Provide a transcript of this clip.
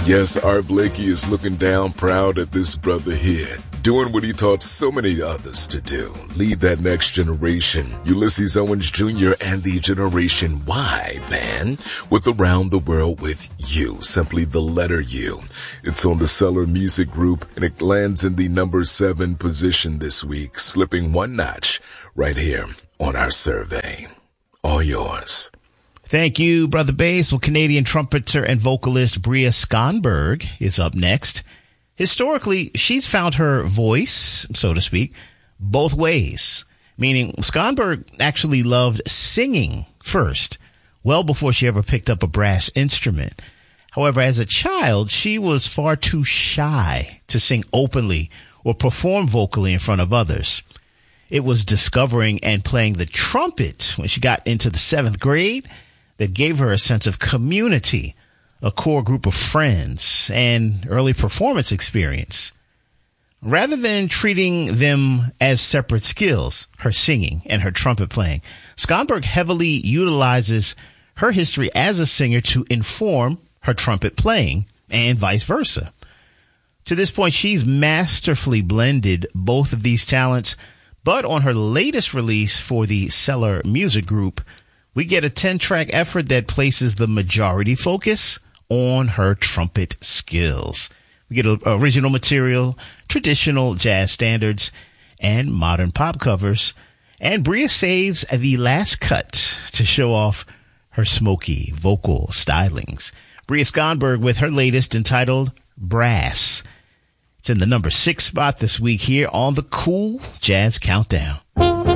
Yes, Art Blakey is looking down proud at this brother here, doing what he taught so many others to do. Lead that next generation. Ulysses Owens Jr. and the Generation Y band with Around the World with You, simply the letter U. It's on the Cellar Music Group, and it lands in the number 7 position this week, slipping one notch right here on our survey. All yours. Thank you, Brother Bass. Well, Canadian trumpeter and vocalist Bria Skonberg is up next. Historically, she's found her voice, so to speak, both ways, meaning Skonberg actually loved singing first, well before she ever picked up a brass instrument. However, as a child, she was far too shy to sing openly or perform vocally in front of others. It was discovering and playing the trumpet when she got into the 7th grade that gave her a sense of community, a core group of friends, and early performance experience. Rather than treating them as separate skills, her singing and her trumpet playing, Skonberg heavily utilizes her history as a singer to inform her trumpet playing and vice versa. To this point, she's masterfully blended both of these talents, but on her latest release for the Cellar Music Group, we get a 10-track effort that places the majority focus on her trumpet skills. We get original material, traditional jazz standards, and modern pop covers. And Bria saves the last cut to show off her smoky vocal stylings. Bria Skonberg with her latest entitled Brass. It's in the number 6 spot this week here on the Cool Jazz Countdown.